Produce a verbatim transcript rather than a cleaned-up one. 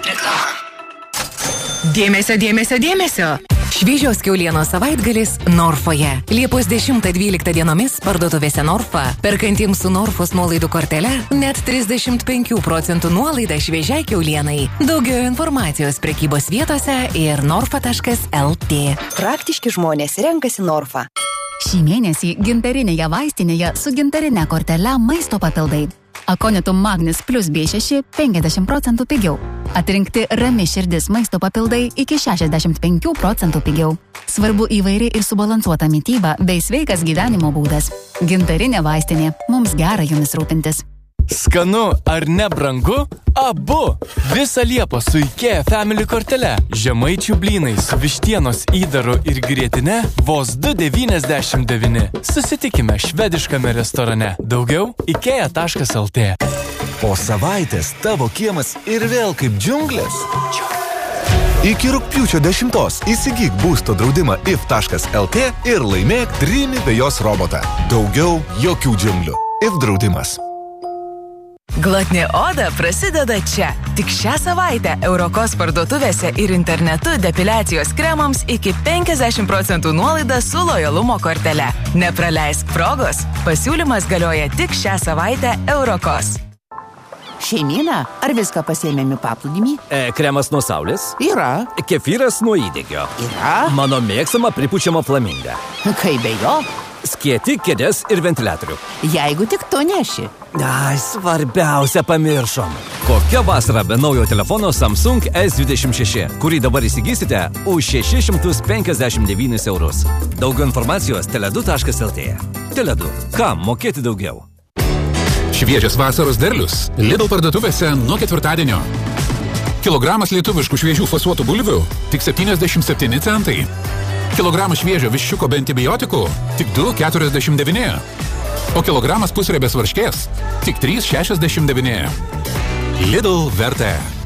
Reklama. Dėmesio, dėmesio, dėmesio. Šviežios kiaulienos savaitgalis Norfoje. Liepos dešimtą dvyliktą dienomis parduotuvėse Norfa, perkantiems su Norfos nuolaidų kortele, net trisdešimt penkių procentų nuolaida šviežiai kiaulienai. Daugiau informacijos prekybos vietose ir norfa taškas lt. Praktiški žmonės renkasi Norfa. Šį mėnesį gintarinėje vaistinėje su gintarinė kortele maisto papildai. Akonitum Magnis plus B šeši penkiasdešimt procentų pigiau. Atrinkti Rami širdis maisto papildai iki šešiasdešimt penkių procentų pigiau. Svarbu įvairi ir subalansuota mityba bei sveikas gyvenimo būdas. Gintarinė vaistinė. Mums gera jumis rūpintis. Skanu ar nebrangu? Abu! Visą Liepą su IKEA Family kortele. Žemaičių blynai su vištienos įdaru ir grietine vos du devyniasdešimt devyni. Susitikime švediškame restorane. Daugiau ikea taškas lt. Po savaitės tavo kiemas ir vėl kaip džiunglės. Iki rugpjūčio dešimtos įsigyk būsto draudimą if taškas lt ir laimėk Dreamy vejos robotą. Daugiau jokių džiunglių. if draudimas. Glotni oda prasideda čia. Tik šią savaitę Eurokos parduotuvėse ir internetu depiliacijos kremams iki penkiasdešimt procentų nuolaida su lojalumo kortele. Nepraleisk progos. Pasiūlymas galioja tik šią savaitę Eurokos. Šeimyna, ar viską pasėmėme paplūdimį? E, kremas nuo saulės? Yra. Kefyras nuo įdegio? Yra. Mano mėgsama pripučiama flaminga. Kaip be jo? Skėti, kėdės ir ventiliatorių. Jeigu tik to neši. Ai, svarbiausia pamiršom. Kokia vasara be naujo telefono Samsung S dvidešimt šeši, kurį dabar įsigysite už šešis šimtus penkiasdešimt devynis eurus. Daugiau informacijos teledu taškas lt. Teledu. Kam mokėti daugiau? Šviežias vasaros derlius Lidl parduotuvėse nuo ketvirtadienio. Kilogramas lietuviškų šviežių fasuotų bulvių tik septyniasdešimt septyni centai. Kilogramas šviežio viščiuko be antibiotikų tik du keturiasdešimt devyni. O kilogramas pusriebės varškės tik trys šešiasdešimt devyni. Lidl vertė.